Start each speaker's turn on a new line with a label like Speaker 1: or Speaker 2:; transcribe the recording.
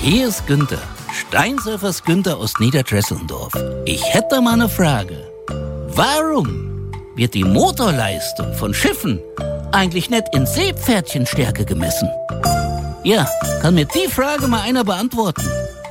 Speaker 1: Hier ist Günther, Steinsurfers Günther aus Niederdresselndorf. Ich hätte mal eine Frage. Warum wird die Motorleistung von Schiffen eigentlich nicht in Seepferdchenstärke gemessen? Ja, kann mir die Frage mal einer beantworten?